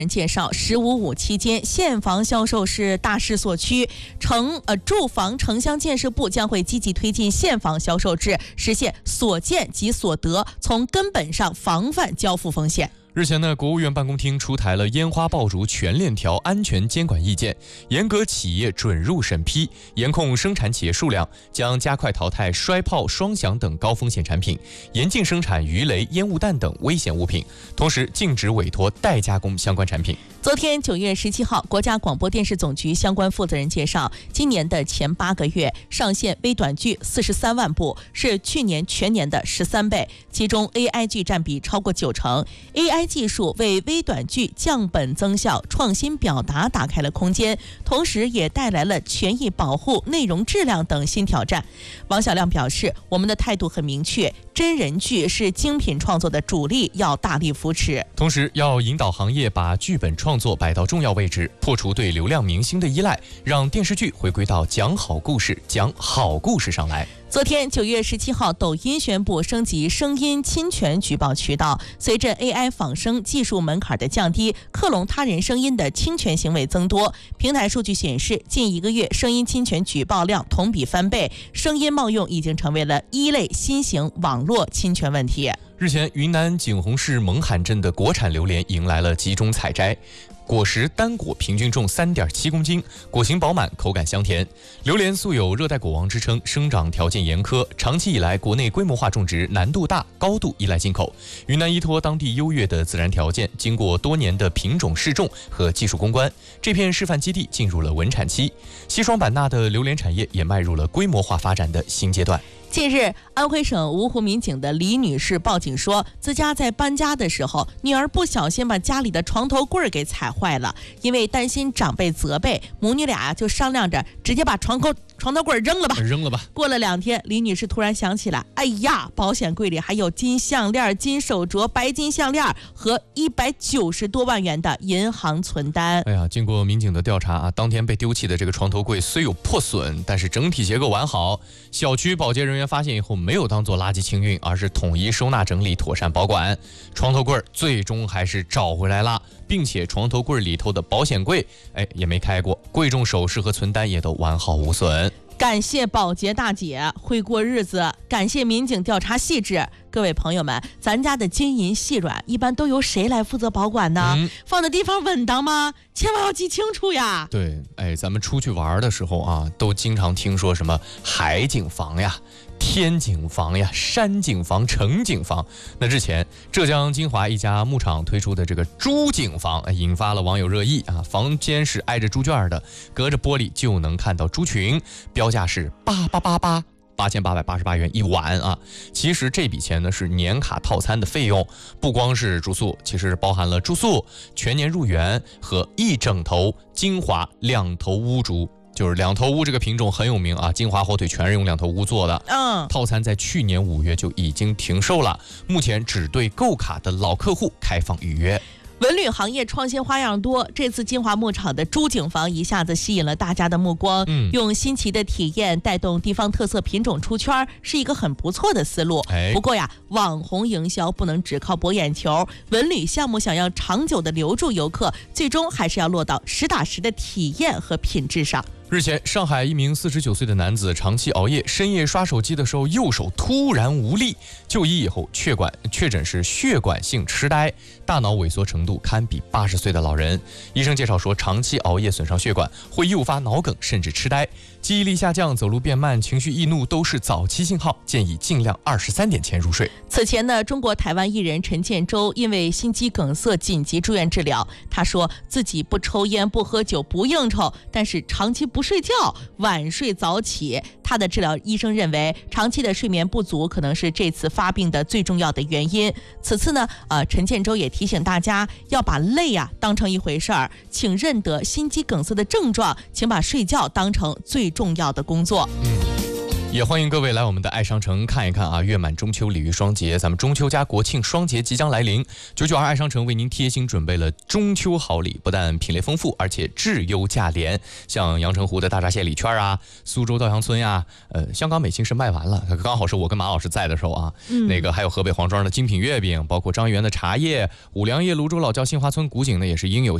介绍，“15.5”期间，现房销售是大势所趋，住房城乡建设部将会积极推进现房销售制，实现所见即所得，从根本上防范交付风险。 日前呢，国务院办公厅出台了烟花爆竹全链条安全监管意见，严格企业准入审批，严控生产企业数量，将加快淘汰摔炮、双响等高风险产品，严禁生产鱼雷、烟雾弹等危险物品，同时禁止委托代加工相关产品。 昨天9月17号，国家广播电视总局相关负责人介绍，今年的前8个月上线微短剧43万部，是去年全年的13倍，其中 AI 剧占比超过90%。AI 技术为微短剧降本增效、创新表达打开了空间，同时也带来了权益保护、内容质量等新挑战。王小亮表示，我们的态度很明确，真人剧是精品创作的主力，要大力扶持， 同时要引导行业把剧本创作摆到重要位置，破除对流量明星的依赖，让电视剧回归到讲好故事上来。 昨天9月17号，抖音宣布升级声音侵权举报渠道。随着 AI 仿生技术门槛的降低，克隆他人声音的侵权行为增多。平台数据显示，近1个月声音侵权举报量同比翻倍，声音冒用已经成为了一类新型网络侵权问题。 日前，云南景洪市勐罕镇的国产榴莲迎来了集中采摘，果实单果平均重3.7公斤，果形饱满，口感香甜。榴莲素有热带果王之称，生长条件严苛，长期以来国内规模化种植难度大，高度依赖进口。云南依托当地优越的自然条件，经过多年的品种试种和技术攻关，这片示范基地进入了稳产期。西双版纳的榴莲产业也迈入了规模化发展的新阶段。 近日，安徽省芜湖民警的李女士报警说，自家在搬家的时候，女儿不小心把家里的床头柜给踩坏了，因为担心长辈责备，母女俩就商量着直接把床头柜扔了吧。过了2天，李女士突然想起来，哎呀，保险柜里还有金项链、金手镯、白金项链和190多万元的银行存单。 哎呀，经过民警的调查啊，当天被丢弃的这个床头柜虽有破损，但是整体结构完好。小区保洁人员发现以后，没有当做垃圾清运，而是统一收纳整理，妥善保管。床头柜最终还是找回来了，并且床头柜里头的保险柜也没开过，贵重首饰和存单也都完好无损。 感谢保洁大姐会过日子，感谢民警调查细致。各位朋友们，咱家的金银细软一般都由谁来负责保管呢？放的地方稳当吗？千万要记清楚呀。 对，咱们出去玩的时候啊，都经常听说什么海景房呀、天景房呀、山景房、城景房。那之前浙江金华一家牧场推出的这个猪景房，引发了网友热议啊。房间是挨着猪圈的，隔着玻璃就能看到猪群，标价是8888元一晚啊！其实这笔钱呢是年卡套餐的费用，不光是住宿，其实包含了住宿、全年入园和一整头金华2头乌猪。就是2头乌这个品种很有名啊，金华火腿全是用2头乌做的。套餐在去年5月就已经停售了，目前只对购卡的老客户开放预约。 文旅行业创新花样多，这次金华牧场的猪景房一下子吸引了大家的目光。用新奇的体验带动地方特色品种出圈，是一个很不错的思路。不过呀，网红营销不能只靠博眼球，文旅项目想要长久的留住游客，最终还是要落到实打实的体验和品质上。 日前，上海一名49岁的男子长期熬夜，深夜刷手机的时候右手突然无力，就医以后确诊是血管性痴呆，大脑萎缩程度堪比80岁的老人。医生介绍说，长期熬夜损伤血管会诱发脑梗甚至痴呆，记忆力下降、走路变慢、情绪易怒都是早期信号，建议尽量23点前入睡。 此前呢，中国台湾艺人陈建州因为心肌梗塞紧急住院治疗。他说自己不抽烟、不喝酒、不应酬，但是长期不睡觉，晚睡早起。他的治疗医生认为，长期的睡眠不足可能是这次发病的最重要的原因。此次呢，陈建州也提醒大家要把累当成一回事儿，请认得心肌梗塞的症状，请把睡觉当成最重要的工作。 也欢迎各位来我们的爱商城看一看啊！月满中秋，礼遇双节，咱们中秋加国庆双节即将来临，992爱商城为您贴心准备了中秋好礼，不但品类丰富，而且质优价廉。像阳澄湖的大闸蟹礼券啊，苏州稻香村呀，香港美心是卖完了，刚好是我跟马老师在的时候啊。那个还有河北黄庄的精品月饼，包括张园的茶叶，五粮液泸州老窖新华村古井呢也是应有